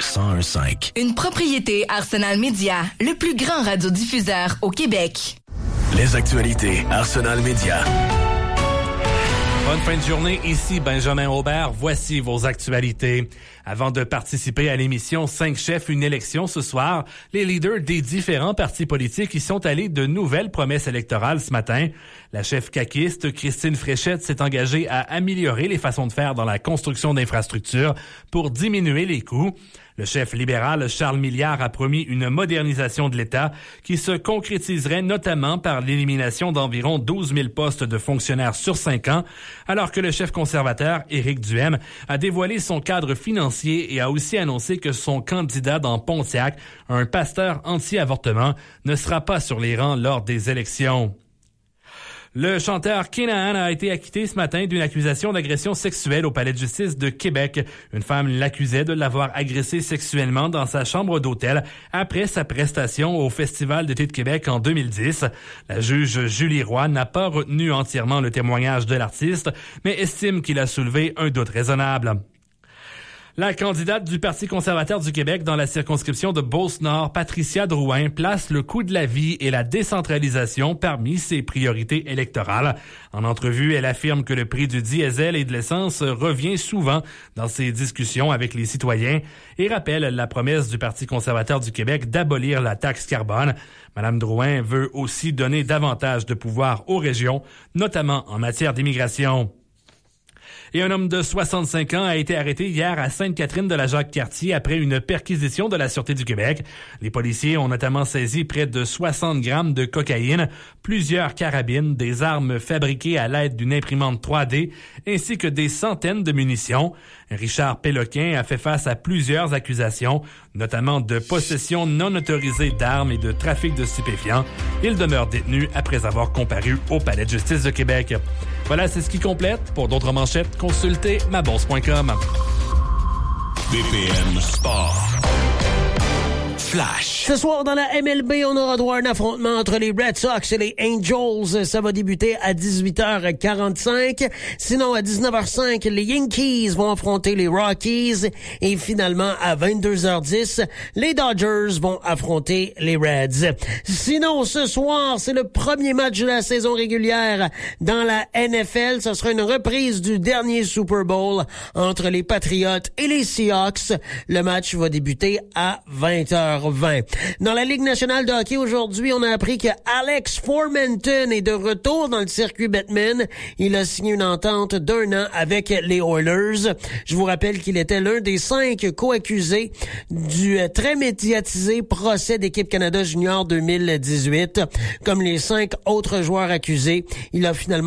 101.5. Une propriété Arsenal Média, le plus grand radiodiffuseur au Québec. Les actualités Arsenal Média. Bonne fin de journée, ici Benjamin Aubert. Voici vos actualités. Avant de participer à l'émission 5 chefs, une élection ce soir, les leaders des différents partis politiques y sont allés de nouvelles promesses électorales ce matin. La chef caquiste, Christine Fréchette, s'est engagée à améliorer les façons de faire dans la construction d'infrastructures pour diminuer les coûts. Le chef libéral, Charles Milliard, a promis une modernisation de l'État qui se concrétiserait notamment par l'élimination d'environ 12 000 postes de fonctionnaires sur 5 ans, alors que le chef conservateur, Éric Duhaime, a dévoilé son cadre financier et a aussi annoncé que son candidat dans Pontiac, un pasteur anti-avortement, ne sera pas sur les rangs lors des élections. Le chanteur Kinahan a été acquitté ce matin d'une accusation d'agression sexuelle au palais de justice de Québec. Une femme l'accusait de l'avoir agressé sexuellement dans sa chambre d'hôtel après sa prestation au Festival d'été de Québec en 2010. La juge Julie Roy n'a pas retenu entièrement le témoignage de l'artiste, mais estime qu'il a soulevé un doute raisonnable. La candidate du Parti conservateur du Québec dans la circonscription de Beauce-Nord, Patricia Drouin, place le coût de la vie et la décentralisation parmi ses priorités électorales. En entrevue, elle affirme que le prix du diesel et de l'essence revient souvent dans ses discussions avec les citoyens et rappelle la promesse du Parti conservateur du Québec d'abolir la taxe carbone. Madame Drouin veut aussi donner davantage de pouvoir aux régions, notamment en matière d'immigration. Et un homme de 65 ans a été arrêté hier à Sainte-Catherine de la Jacques-Cartier après une perquisition de la Sûreté du Québec. Les policiers ont notamment saisi près de 60 grammes de cocaïne, plusieurs carabines, des armes fabriquées à l'aide d'une imprimante 3D, ainsi que des centaines de munitions. Richard Péloquin a fait face à plusieurs accusations, notamment de possession non autorisée d'armes et de trafic de stupéfiants. Il demeure détenu après avoir comparu au Palais de justice de Québec. Voilà, c'est ce qui complète. Pour d'autres manchettes, consultez mabourse.com. BPM Sport. Flash. Ce soir, dans la MLB, on aura droit à un affrontement entre les Red Sox et les Angels. Ça va débuter à 18h45. Sinon, à 19h05, les Yankees vont affronter les Rockies. Et finalement, à 22h10, les Dodgers vont affronter les Reds. Sinon, ce soir, c'est le premier match de la saison régulière dans la NFL. Ce sera une reprise du dernier Super Bowl entre les Patriots et les Seahawks. Le match va débuter à 20h20. Dans la Ligue nationale de hockey, aujourd'hui, on a appris que Alex Formenton est de retour dans le circuit Bettman. Il a signé une entente d'1 an avec les Oilers. Je vous rappelle qu'il était l'un des 5 co-accusés du très médiatisé procès d'Équipe Canada Junior 2018. Comme les 5 autres joueurs accusés, il a finalement